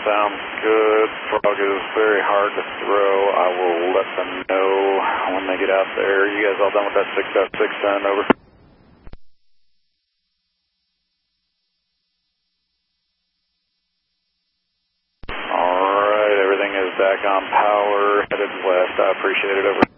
Sounds good. Frog is very hard to throw. I will let them know when they get out there. You guys all done with that 6.610, over? Alright, everything is back on power, headed west. I appreciate it, over.